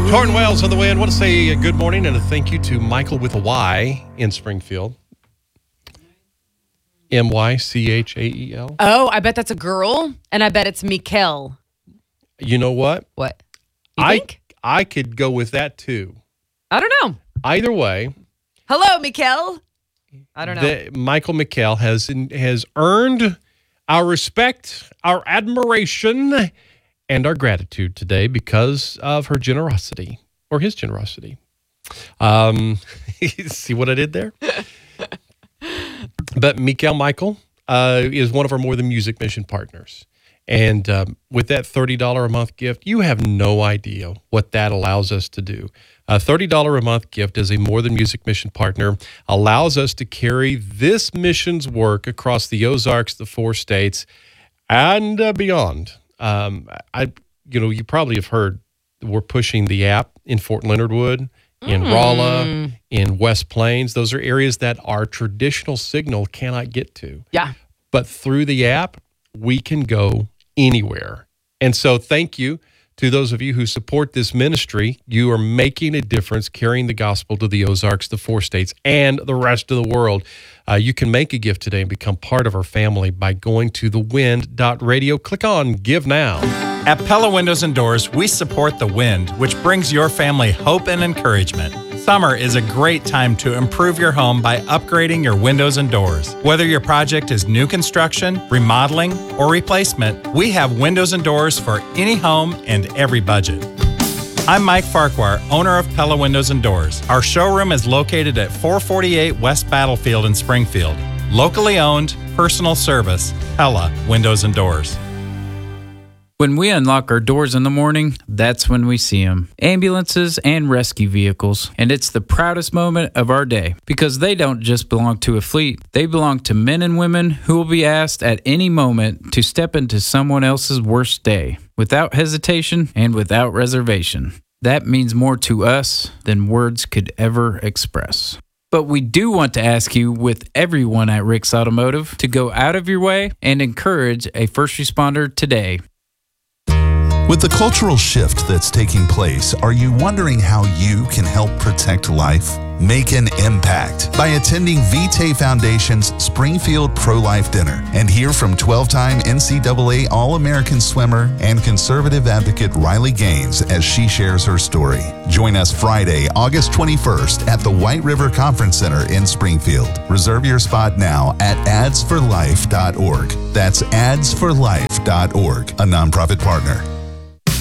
Torrin Wells on the way in. I want to say good morning and a thank you to Michael with a Y in Springfield. Mychael. Oh, I bet that's a girl, and I bet it's Mikkel. You know what? What? You think? I could go with that too. I don't know. Either way. Hello, Mikkel. I don't know. Michael McKell has earned our respect, our admiration, and our gratitude today because of her generosity, or his generosity. See what I did there? But Michael is one of our More Than Music mission partners. And with that $30 a month gift, you have no idea what that allows us to do. A $30 a month gift as a More Than Music mission partner allows us to carry this mission's work across the Ozarks, the 4 states, and beyond. You probably have heard we're pushing the app in Fort Leonard Wood, in Rolla, in West Plains. Those are areas that our traditional signal cannot get to. Yeah. But through the app, we can go anywhere. And so thank you to those of you who support this ministry. You are making a difference carrying the gospel to the Ozarks, the 4 states, and the rest of the world. You can make a gift today and become part of our family by going to thewind.radio. Click on Give Now. At Pella Windows and Doors, we support The Wind, which brings your family hope and encouragement. Summer is a great time to improve your home by upgrading your windows and doors. Whether your project is new construction, remodeling, or replacement, we have windows and doors for any home and every budget. I'm Mike Farquhar, owner of Pella Windows and Doors. Our showroom is located at 448 West Battlefield in Springfield. Locally owned, personal service, Pella Windows and Doors. When we unlock our doors in the morning, that's when we see them. Ambulances and rescue vehicles. And it's the proudest moment of our day because they don't just belong to a fleet. They belong to men and women who will be asked at any moment to step into someone else's worst day without hesitation and without reservation. That means more to us than words could ever express. But we do want to ask you, with everyone at Rick's Automotive, to go out of your way and encourage a first responder today. With the cultural shift that's taking place, are you wondering how you can help protect life? Make an impact by attending Vitae Foundation's Springfield Pro-Life Dinner and hear from 12-time NCAA All-American swimmer and conservative advocate Riley Gaines as she shares her story. Join us Friday, August 21st at the White River Conference Center in Springfield. Reserve your spot now at adsforlife.org. That's adsforlife.org, a nonprofit partner.